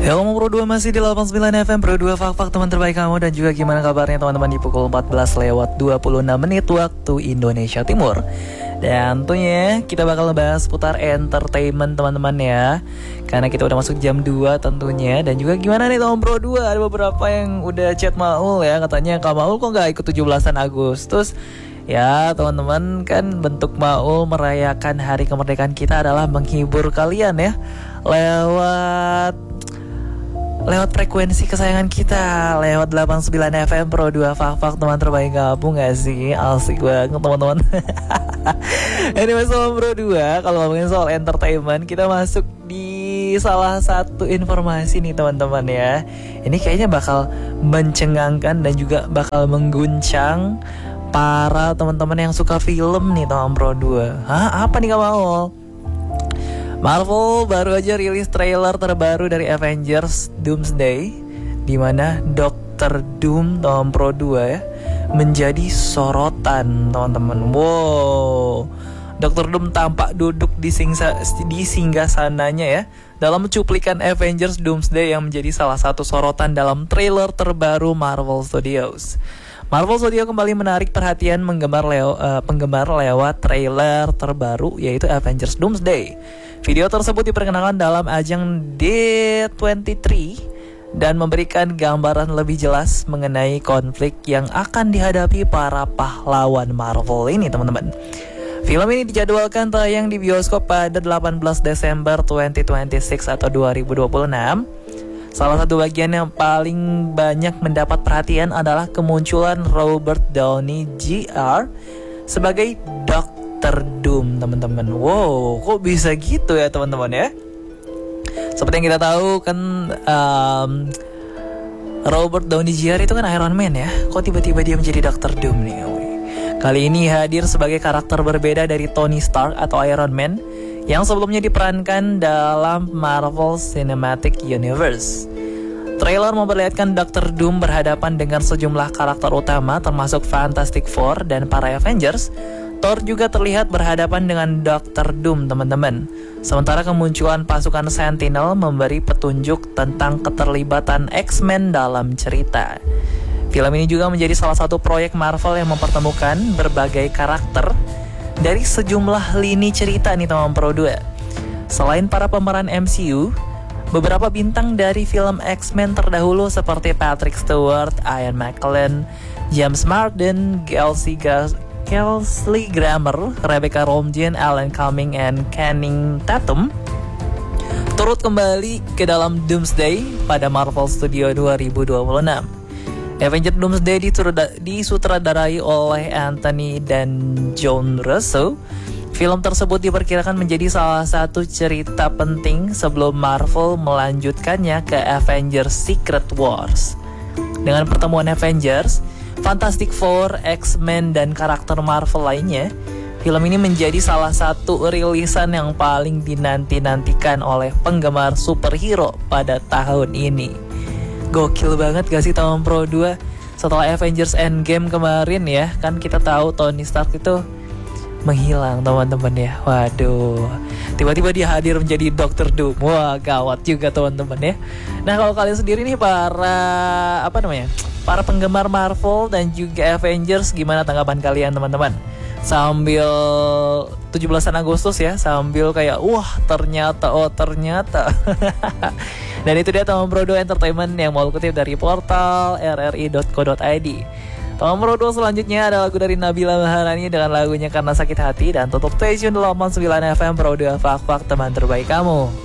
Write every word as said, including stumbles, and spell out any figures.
Ya, Om Pro dua masih di delapan puluh sembilan F M Pro dua, fak-fak teman terbaik kamu. Dan juga gimana kabarnya teman-teman di pukul empat belas lewat dua puluh enam menit waktu Indonesia Timur. Dan tentunya kita bakal bahas putar entertainment teman-teman ya, karena kita udah masuk jam dua tentunya. Dan juga gimana nih Om Pro dua, ada beberapa yang udah chat Maul ya, katanya Kak Maul kok gak ikut tujuh belasan Agustus. Ya teman-teman, kan bentuk Maul merayakan hari kemerdekaan kita adalah menghibur kalian ya, lewat lewat frekuensi kesayangan kita, lewat delapan puluh sembilan F M Pro dua, fak-fak teman terbaik gabung gak sih? Asik banget teman-teman. Anyway, soal Pro dua, kalau ngomongin soal entertainment, kita masuk di salah satu informasi nih teman-teman ya. Ini kayaknya bakal mencengangkan dan juga bakal mengguncang para teman-teman yang suka film nih teman Pro dua. Hah, apa nih Kak Maul? Marvel baru aja rilis trailer terbaru dari Avengers Doomsday, di mana Doctor Doom tahun Pro dua ya menjadi sorotan teman-teman. Wow, Doctor Doom tampak duduk di, singsa, di singgasananya ya dalam cuplikan Avengers Doomsday yang menjadi salah satu sorotan dalam trailer terbaru Marvel Studios. Marvel Studios kembali menarik perhatian penggemar, leo, uh, penggemar lewat trailer terbaru yaitu Avengers Doomsday. Video tersebut diperkenalkan dalam ajang D dua puluh tiga dan memberikan gambaran lebih jelas mengenai konflik yang akan dihadapi para pahlawan Marvel ini teman-teman. Film ini dijadwalkan tayang di bioskop pada delapan belas Desember dua ribu dua puluh enam atau dua ribu dua puluh enam. Salah satu bagian yang paling banyak mendapat perhatian adalah kemunculan Robert Downey Junior sebagai Doctor Doom, teman-teman. Wow, kok bisa gitu ya teman-teman ya? Seperti yang kita tahu kan, um, Robert Downey Junior itu kan Iron Man ya. Kok tiba-tiba dia menjadi Doctor Doom nih? Kali ini hadir sebagai karakter berbeda dari Tony Stark atau Iron Man yang sebelumnya diperankan dalam Marvel Cinematic Universe. Trailer memperlihatkan Doctor Doom berhadapan dengan sejumlah karakter utama termasuk Fantastic Four dan para Avengers. Thor juga terlihat berhadapan dengan Doctor Doom, teman-teman. Sementara kemunculan pasukan Sentinel memberi petunjuk tentang keterlibatan X-Men dalam cerita. Film ini juga menjadi salah satu proyek Marvel yang mempertemukan berbagai karakter dari sejumlah lini cerita nih teman Pro dua. Selain para pemeran M C U, beberapa bintang dari film X-Men terdahulu seperti Patrick Stewart, Ian McKellen, James Marsden, Kelsey, Kelsey Grammer, Rebecca Romijn, Alan Cumming, and Channing Tatum turut kembali ke dalam Doomsday pada Marvel Studios dua ribu dua puluh enam. Avengers Doomsday disutradarai oleh Anthony dan John Russo. Film tersebut diperkirakan menjadi salah satu cerita penting sebelum Marvel melanjutkannya ke Avengers Secret Wars. Dengan pertemuan Avengers, Fantastic Four, X-Men, dan karakter Marvel lainnya, film ini menjadi salah satu rilisan yang paling dinanti-nantikan oleh penggemar superhero pada tahun ini. Gokil banget gak sih tahun Pro dua? Setelah Avengers Endgame kemarin ya, kan kita tahu Tony Stark itu menghilang teman-teman ya. Waduh, tiba-tiba dia hadir menjadi Doctor Doom. Wah, gawat juga teman-teman ya. Nah, kalau kalian sendiri nih para apa namanya, para penggemar Marvel dan juga Avengers, gimana tanggapan kalian teman-teman? Sambil tujuh belasan Agustus ya, sambil kayak wah ternyata, oh ternyata. Dan itu dia Tom Pro dua Entertainment yang mau kutip dari portal r r i dot co dot i d. Tom Pro dua selanjutnya ada lagu dari Nabila Maharani dengan lagunya Karena Sakit Hati. Dan tutup stasiun delapan puluh sembilan F M Pro dua, fak-fak teman terbaik kamu.